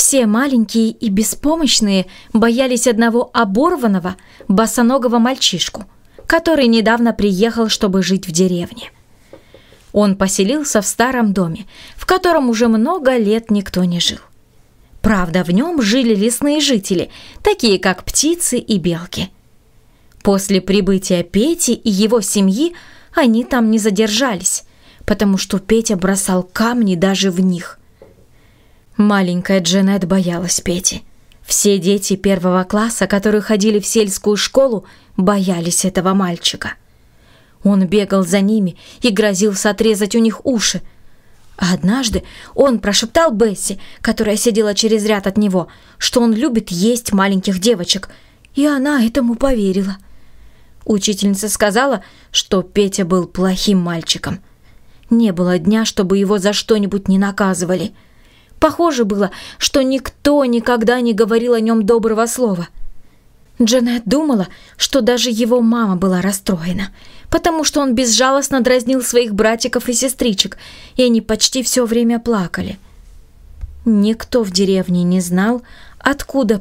Все маленькие и беспомощные боялись одного оборванного, босоногого мальчишку, который недавно приехал, чтобы жить в деревне. Он поселился в старом доме, в котором уже много лет никто не жил. Правда, в нем жили лесные жители, такие как птицы и белки. После прибытия Пети и его семьи они там не задержались, потому что Петя бросал камни даже в них. Маленькая Джанет боялась Пети. Все дети 1 класса, которые ходили в сельскую школу, боялись этого мальчика. Он бегал за ними и грозился отрезать у них уши. А однажды он прошептал Бесси, которая сидела через ряд от него, что он любит есть маленьких девочек, и она этому поверила. Учительница сказала, что Петя был плохим мальчиком. Не было дня, чтобы его за что-нибудь не наказывали. Похоже было, что никто никогда не говорил о нем доброго слова. Джанет думала, что даже его мама была расстроена, потому что он безжалостно дразнил своих братиков и сестричек, и они почти все время плакали. Никто в деревне не знал, откуда